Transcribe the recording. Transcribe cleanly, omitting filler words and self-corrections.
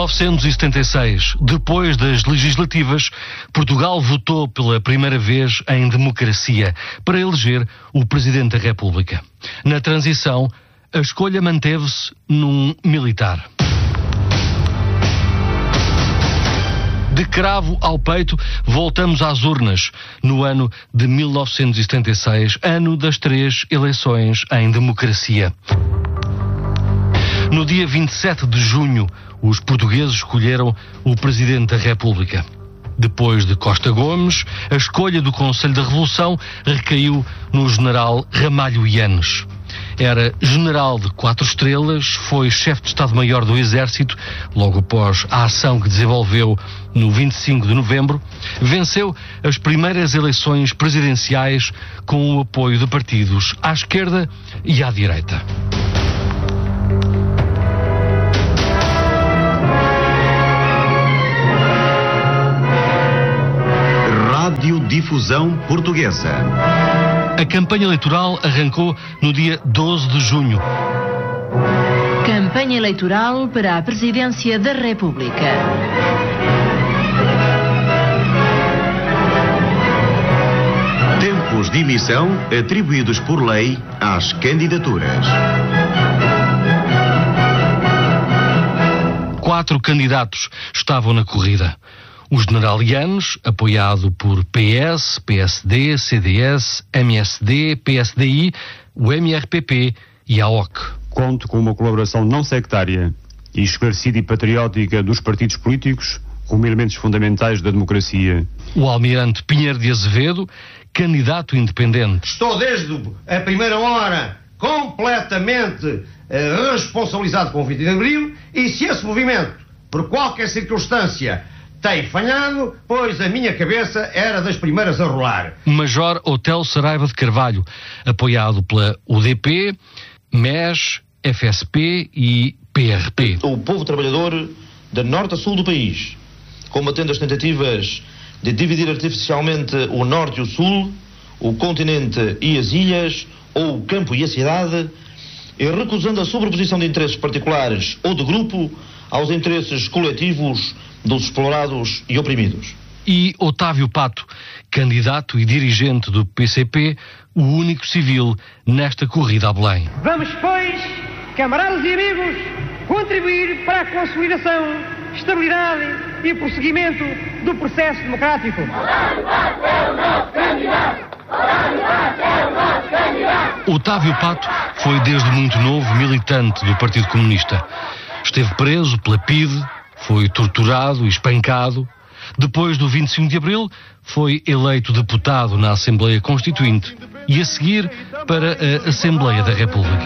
1976, depois das legislativas, Portugal votou pela primeira vez em democracia para eleger o Presidente da República. Na transição, a escolha manteve-se num militar. De cravo ao peito, voltamos às urnas no ano de 1976, ano das 3 eleições em democracia. No dia 27 de junho, os portugueses escolheram o Presidente da República. Depois de Costa Gomes, a escolha do Conselho da Revolução recaiu no general Ramalho Yanes. Era general de 4 estrelas, foi chefe de Estado-Maior do Exército, logo após a ação que desenvolveu no 25 de novembro, venceu as primeiras eleições presidenciais com o apoio de partidos à esquerda e à direita. Radiodifusão Portuguesa. A campanha eleitoral arrancou no dia 12 de junho. Campanha eleitoral para a Presidência da República. Tempos de emissão atribuídos por lei às candidaturas. 4 candidatos estavam na corrida. O general Yanes, apoiado por PS, PSD, CDS, MSD, PSDI, o MRPP e a OC. Conto com uma colaboração não sectária e esclarecida e patriótica dos partidos políticos como elementos fundamentais da democracia. O almirante Pinheiro de Azevedo, candidato independente. Estou desde a primeira hora completamente responsabilizado com o 20 de Abril e se esse movimento, por qualquer circunstância, tem falhado, pois a minha cabeça era das primeiras a rolar. Major Otelo Saraiva de Carvalho, apoiado pela UDP, MES, FSP e PRP. O povo trabalhador de norte a sul do país, combatendo as tentativas de dividir artificialmente o norte e o sul, o continente e as ilhas, ou o campo e a cidade, e recusando a sobreposição de interesses particulares ou de grupo aos interesses coletivos dos explorados e oprimidos. E Otávio Pato, candidato e dirigente do PCP, o único civil nesta corrida a Belém. Vamos, pois, camaradas e amigos, contribuir para a consolidação, estabilidade e prosseguimento do processo democrático. Otávio Pato foi desde muito novo militante do Partido Comunista. Esteve preso pela PIDE, foi torturado e espancado. Depois do 25 de Abril, foi eleito deputado na Assembleia Constituinte e a seguir para a Assembleia da República.